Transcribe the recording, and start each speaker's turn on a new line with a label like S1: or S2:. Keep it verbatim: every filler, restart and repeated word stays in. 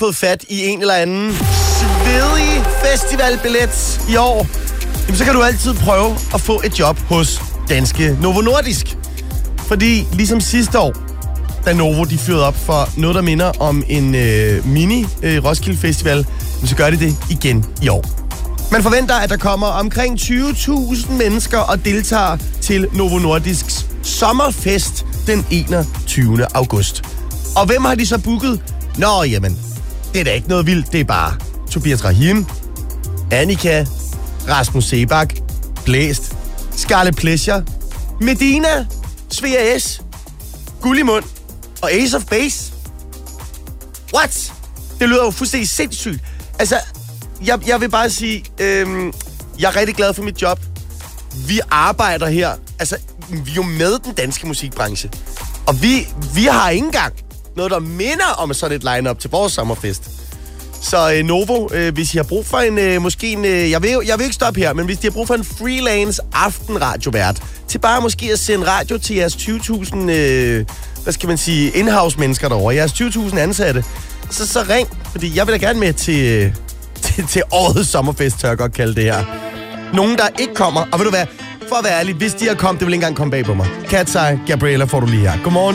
S1: fået fat i en eller anden svedig festivalbillet i år, jamen, så kan du altid prøve at få et job hos Danske Novo Nordisk. Fordi ligesom sidste år, da Novo de fyrede op for noget, der minder om en øh, mini øh, Roskilde Festival, så gør de det igen i år. Man forventer, at der kommer omkring tyve tusind mennesker og deltager til Novo Nordisks sommerfest den enogtyvende august. Og hvem har de så booket? Nå, jamen, det er da ikke noget vildt. Det er bare Tobias Rahim, Annika, Rasmus Sebak, Blæst, Scarlet Pleasure, Medina, Svea S, Gullimund og Ace of Base. What? Det lyder jo fuldstændig sindssygt. Altså, jeg, jeg vil bare sige, øhm, jeg er rigtig glad for mit job. Vi arbejder her, altså, vi er jo med den danske musikbranche. Og vi, vi har ikke engang noget, der minder om sådan et line-up til vores sommerfest. Så øh, Novo, øh, hvis I har brug for en, øh, måske en, øh, jeg, vil, jeg vil ikke stoppe her, men hvis I har brug for en freelance aftenradiovært, til bare måske at sende radio til jeres tyve tusind, øh, hvad skal man sige, in-house mennesker derovre, jeres tyve tusind ansatte, så, så ring, fordi jeg vil da gerne med til, øh, til, til årets sommerfest, tør jeg godt kalde det her. Nogen, der ikke kommer, og ved du hvad, for at være ærlig, hvis de har kommet, det vil ikke engang komme bag på mig. Cat's Eye, Gabriella får du lige her. Godmorgen.